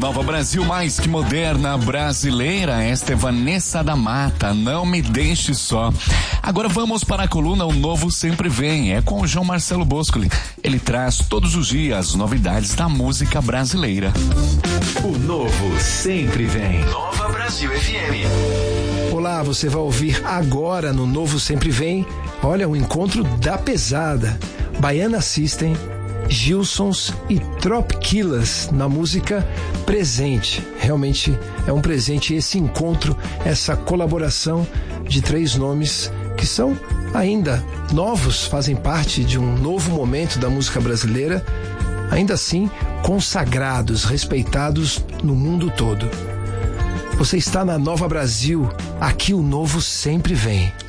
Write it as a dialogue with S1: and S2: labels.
S1: Nova Brasil, mais que moderna, brasileira. Esta é Vanessa da Mata, Não Me Deixe Só. Agora vamos para a coluna O Novo Sempre Vem. É com o João Marcelo Boscoli. Ele traz todos os dias novidades da música brasileira.
S2: O Novo Sempre Vem. Nova Brasil FM.
S3: Olá, você vai ouvir agora no Novo Sempre Vem, olha, o encontro da pesada. Baiana System, Gilsons e Tropquilas na música Presente. Realmente é um presente esse encontro, essa colaboração de três nomes que são ainda novos, fazem parte de um novo momento da música brasileira, ainda assim consagrados, respeitados no mundo todo. Você está na Nova Brasil, aqui o novo sempre vem.